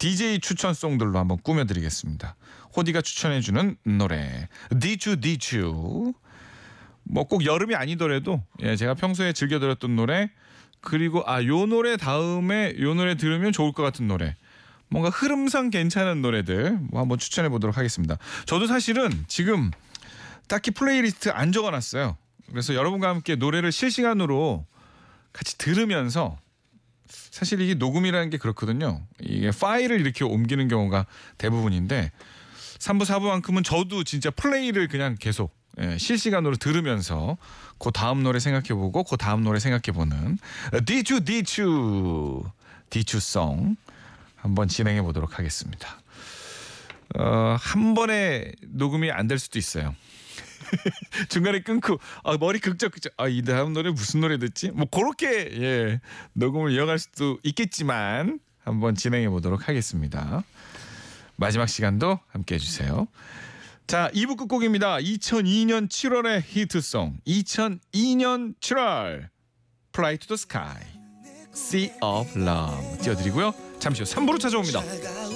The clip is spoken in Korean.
DJ 추천송들로 한번 꾸며드리겠습니다. 호디가 추천해주는 노래 디츄 뭐 꼭 여름이 아니더라도 제가 평소에 즐겨 들었던 노래 그리고 요 노래 다음에 요 노래 들으면 좋을 것 같은 노래 뭔가 흐름상 괜찮은 노래들 뭐 한번 추천해 보도록 하겠습니다. 저도 사실은 지금 딱히 플레이리스트 안 적어놨어요. 그래서 여러분과 함께 노래를 실시간으로 같이 들으면서 사실 이게 녹음이라는 게 그렇거든요. 이게 파일을 이렇게 옮기는 경우가 대부분인데 3부 4부만큼은 저도 진짜 플레이를 그냥 계속 실시간으로 들으면서 그 다음 노래 생각해보고 그 다음 노래 생각해보는 디츄송 한번 진행해 보도록 하겠습니다. 한 번에 녹음이 안 될 수도 있어요. 중간에 끊고 머리 극적극적 이 다음 노래 무슨 노래 듣지? 뭐 그렇게 녹음을 이어갈 수도 있겠지만 한번 진행해 보도록 하겠습니다. 마지막 시간도 함께 해주세요. 자, 2부 끝곡입니다. 2002년 7월의 히트송 2002년 7월 Fly to the Sky Sea of Love 띄워드리고요. 잠시 후 3부로 찾아옵니다.